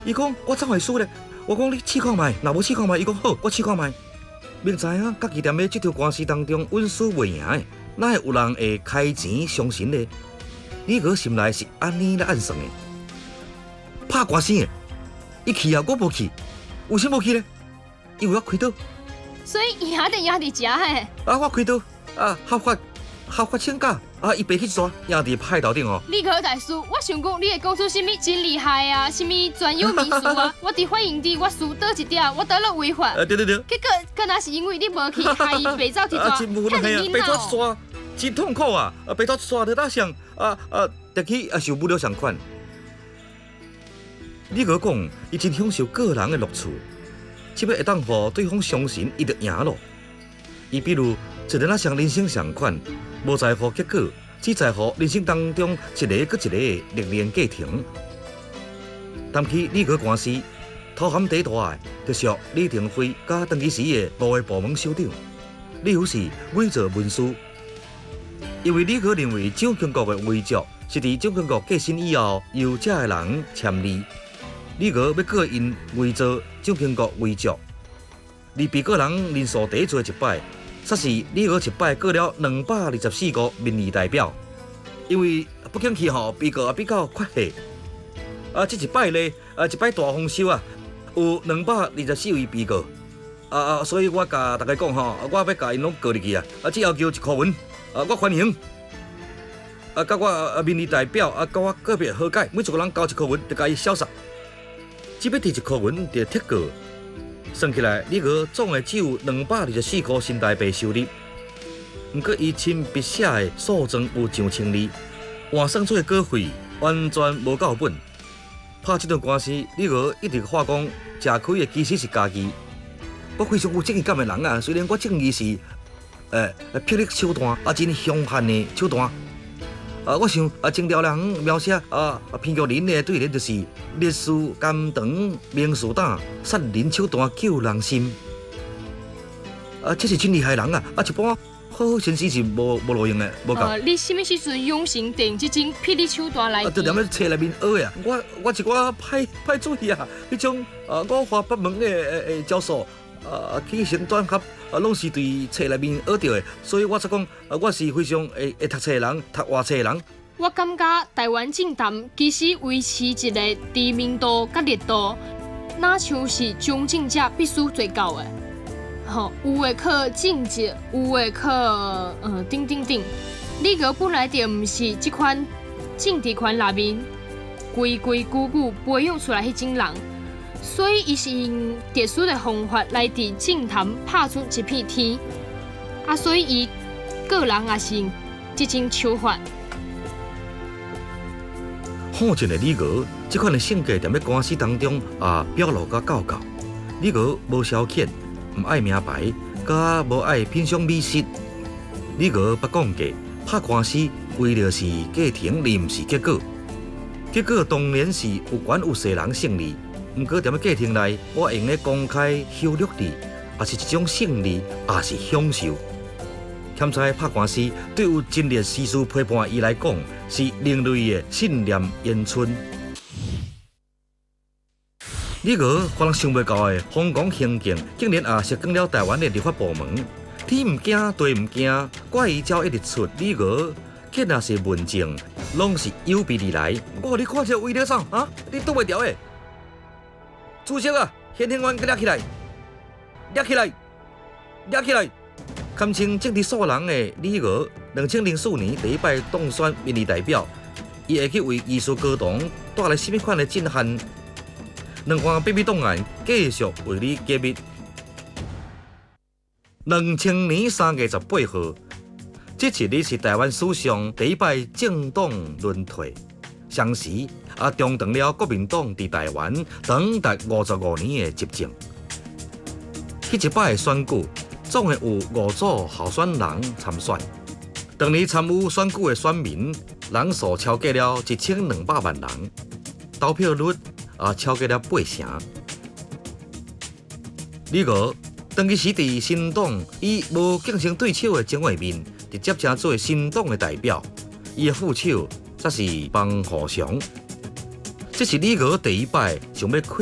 伊讲我怎会输咧？我讲你试看卖，若无试看卖，伊讲好，我试看卖。明知影家己踮咧这场官司当中稳输袂赢的，哪会有人会开钱相信呢？李哥心内是安尼来暗算的。拍官司的，伊去啊，我无去，为什么无去呢？因为我开刀。 所以赢就赢伫遮嘿。 啊，我开刀啊，合法请假啊，伊爸去抓，赢伫派头顶哦。 李可大师，我想讲，你会讲出什么真厉害啊？什么专有名词啊？我伫法院里，我输倒一点，我倒了违法。 对。结果，敢若是因为你无去，害伊白走去抓， 真无能啊！白走去抓，真痛苦啊！白走去抓在哪上？得去受不了偿款。你可讲，伊真享受个人的乐趣，只要会当互对方相信，伊就赢咯。伊比如一日上人生偿款，无在乎结果，只在乎人生当中一个搁一个历练过程。谈起李可官司，头含第一大的，就属李廷辉甲当其时的部门首长，理由是伪造文书。因为李可认为蒋经国的遗嘱是伫蒋经国过身以后由这个人签字。李可要告因伪造蒋经国遗嘱，而被告人人数第多一摆，煞是李可一摆告了224个民意代表，因为不景气候，被告比较缺席。这一摆呢，一摆大丰收啊，有224位被告。所以我甲大家讲吼，我要甲因拢告入去啊，只要求1箍文，我欢迎。甲我民意代表甲我个别和解，每一个人交1箍文，就甲伊消杀。只要摕1箍文就撤告，算起来，李可总的只有224箍新台币收入。不过，伊亲笔写的诉状有上千字，换算出的稿费完全无够本。拍这段官司，李可一直话讲，吃亏的其实是家己。我非常有正义感的人啊，虽然我正义是霹雳手段，真凶悍的手段。我想清朝人描写偏剧人的对联就是烈士甘肠明士胆，杀人手段救人心。这是真厉害的人啊！一般好好先生是无路用的，无够。 你什么时阵用心定这种霹雳手段来？ 就踮咧册内面学的啊！我一寡歹主意啊，迄种五花八门的招数，起承转合。拢是对册内面学到的，所以我才讲，我是非常会读册的人，读外册的人。 我感觉台湾政坛其实维持一个知名度甲热度，哪像是中正者必须做到的。有的靠政绩，有的靠等。李可本来就毋是这款政治圈内面规矩培养出来迄种人。所以，伊是用特殊的方法来伫政坛拍出一片天，所以伊个人也是用这种手法。 好战的李可，这款的性格踮咧官司当中表露甲够。李可无消遣，唔爱名牌，甲无爱品尝美食。李可捌讲过，拍官司为了是过程，而唔是结果。结果当然是有权有势人胜利。不过，踮咧过程内，我用咧公开羞辱你，也是一种胜利，也是享受。欠在拍官司，对有真烈事事批判伊来讲，是另类的信念延伸。李可可能想袂到的，香港行径竟然涉进了台湾的立法部门。天唔惊，地唔惊，怪伊照一直出。李可竟然是文静，拢是有备而来。我你看这威力上你挡袂牢的。主席啊，现行员给抓起来，抓起来，抓起来！堪称政治素人的李可，2004年第一摆当选民意代表，伊会去为艺术高堂带来什么款的震撼？2项秘密档案继续为你揭秘。2000年3月18号，这一日是台湾史上第一摆政党轮替。相时中断了国民党伫台湾长达55年的执政。迄一摆的选举，总共有5组候选人参选。当年参与选举的选民人数超过了1200万人，投票率超过了8成。李可当其时伫新党以无竞争对手的情况面，直接成做新党的代表。伊的副手则是方和祥。 这是李娥第一摆想要